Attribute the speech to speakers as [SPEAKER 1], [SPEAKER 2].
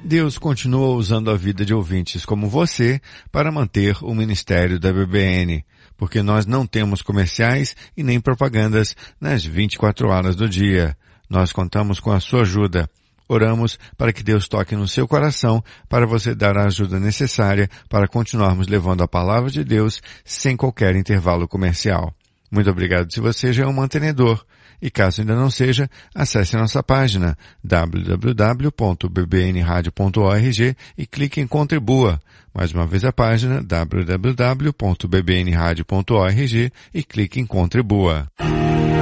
[SPEAKER 1] Deus continua usando a vida de ouvintes como você para manter o ministério da BBN, porque nós não temos comerciais e nem propagandas nas 24 horas do dia. Nós contamos com a sua ajuda. Oramos para que Deus toque no seu coração para você dar a ajuda necessária para continuarmos levando a palavra de Deus sem qualquer intervalo comercial. Muito obrigado se você já é um mantenedor. E caso ainda não seja, acesse a nossa página www.bbnradio.org e clique em Contribua. Mais uma vez a página www.bbnradio.org e clique em Contribua.